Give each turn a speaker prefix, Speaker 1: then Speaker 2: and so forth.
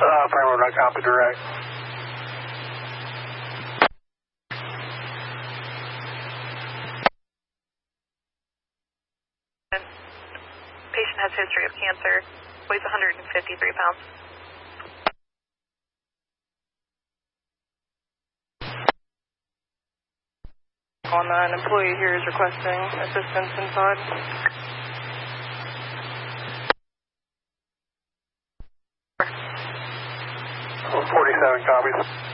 Speaker 1: Primary not copy direct.
Speaker 2: Patient has history of cancer, weighs 153 pounds.
Speaker 3: On an employee here is requesting assistance inside.
Speaker 1: 47 copies.